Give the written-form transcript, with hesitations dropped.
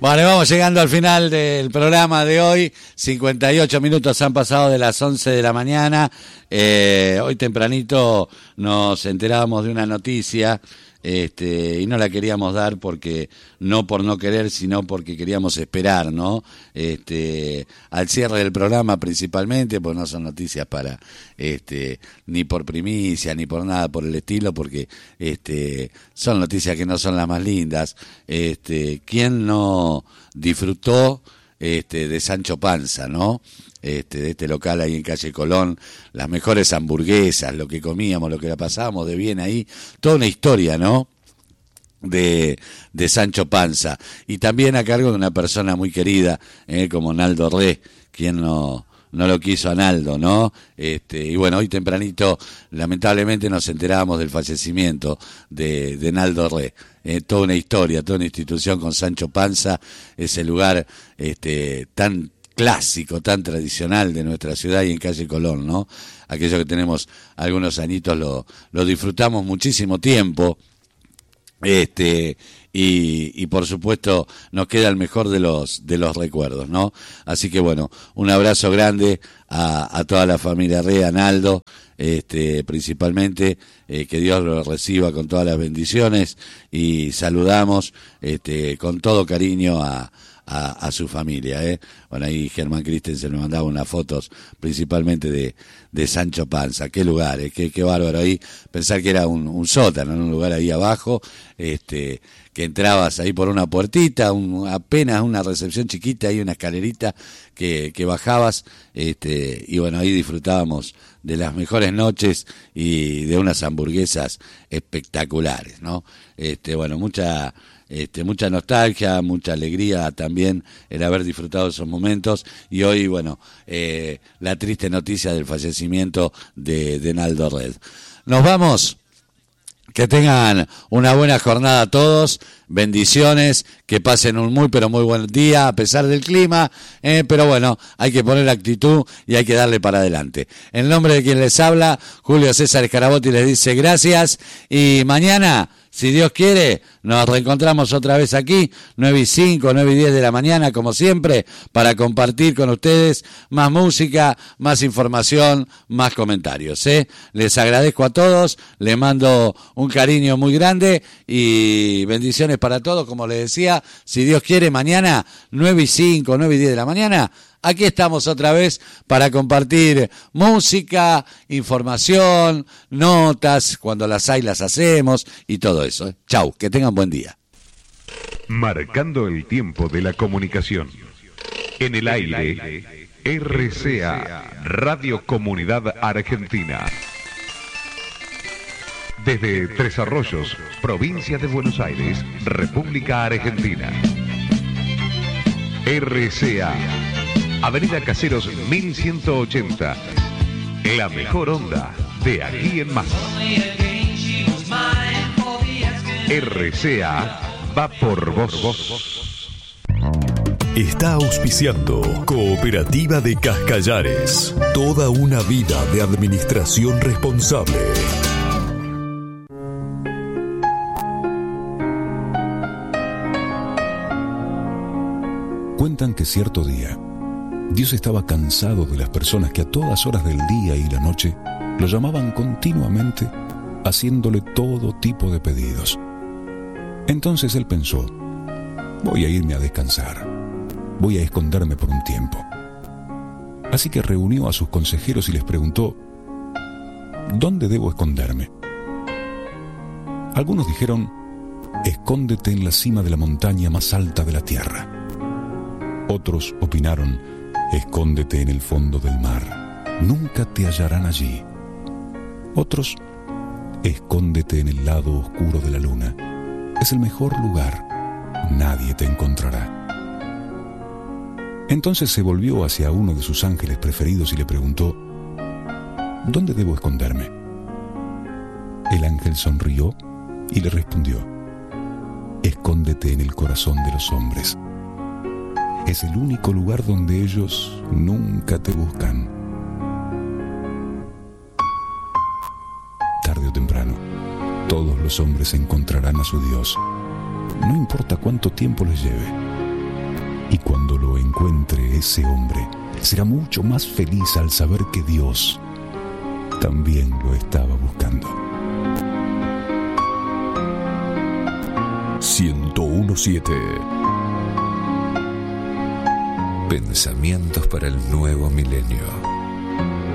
Bueno, vamos llegando al final del programa de hoy. 58 minutos han pasado de las 11 de la mañana. Hoy tempranito nos enterábamos de una noticia y no la queríamos dar porque no por no querer, sino porque queríamos esperar, ¿no? Al cierre del programa principalmente, pues no son noticias para ni por primicia ni por nada por el estilo, porque son noticias que no son las más lindas. ¿Quién no disfrutó de Sancho Panza, ¿no? De este local ahí en calle Colón, las mejores hamburguesas, lo que comíamos, lo que la pasábamos de bien ahí, toda una historia, ¿no? De Sancho Panza, y también a cargo de una persona muy querida, como Naldo Re, quien no lo quiso a Naldo, ¿no? Y bueno, hoy tempranito lamentablemente nos enterábamos del fallecimiento de Naldo Re. Toda una historia, toda una institución con Sancho Panza, ese lugar tan clásico, tan tradicional de nuestra ciudad y en calle Colón, ¿no? Aquello que tenemos algunos añitos lo disfrutamos muchísimo tiempo, y por supuesto nos queda el mejor de los recuerdos, ¿no? Así que bueno, un abrazo grande a toda la familia Re, a Naldo, principalmente, que Dios lo reciba con todas las bendiciones, y saludamos con todo cariño a su familia, Bueno, ahí Germán Christensen me mandaba unas fotos principalmente de Sancho Panza. Qué lugar, qué bárbaro ahí. Pensar que era un sótano, un lugar ahí abajo, que entrabas ahí por una puertita, apenas una recepción chiquita y una escalerita que bajabas, y bueno, ahí disfrutábamos de las mejores noches y de unas hamburguesas espectaculares, ¿no? Bueno, mucha nostalgia, mucha alegría también el haber disfrutado esos momentos, y hoy, bueno, la triste noticia del fallecimiento de Naldo Red. Nos vamos. Que tengan una buena jornada todos, bendiciones, que pasen un muy pero muy buen día a pesar del clima, pero bueno, hay que poner actitud y hay que darle para adelante. En nombre de quien les habla, Julio César Escarabotti, les dice gracias, y mañana, si Dios quiere, nos reencontramos otra vez aquí, 9:05, 9:10 de la mañana, como siempre, para compartir con ustedes más música, más información, más comentarios, Les agradezco a todos, les mando un cariño muy grande y bendiciones para todos. Como les decía, si Dios quiere, mañana, 9:05, 9:10 de la mañana, aquí estamos otra vez para compartir música, información, notas, cuando las hay las hacemos y todo eso. Chau, que tengan buen día. Marcando el tiempo de la comunicación. En el aire, RCA, Radio Comunidad Argentina. Desde Tres Arroyos, provincia de Buenos Aires, República Argentina. RCA, Avenida Caseros 1180. La mejor onda de aquí en más. RCA va por vos. Está auspiciando Cooperativa de Cascallares. Toda una vida de administración responsable. Cuentan que cierto día, Dios estaba cansado de las personas que a todas horas del día y la noche lo llamaban continuamente, haciéndole todo tipo de pedidos. Entonces él pensó: voy a irme a descansar, voy a esconderme por un tiempo. Así que reunió a sus consejeros y les preguntó: ¿dónde debo esconderme? Algunos dijeron: escóndete en la cima de la montaña más alta de la tierra. Otros opinaron: escóndete en el fondo del mar, nunca te hallarán allí. Otros: escóndete en el lado oscuro de la luna, es el mejor lugar, nadie te encontrará. Entonces se volvió hacia uno de sus ángeles preferidos y le preguntó: ¿dónde debo esconderme? El ángel sonrió y le respondió: escóndete en el corazón de los hombres. Es el único lugar donde ellos nunca te buscan. Tarde o temprano, todos los hombres encontrarán a su Dios, no importa cuánto tiempo les lleve. encuentre ese hombre será mucho más feliz al saber que Dios también lo estaba buscando. 101.7 Pensamientos para el nuevo milenio.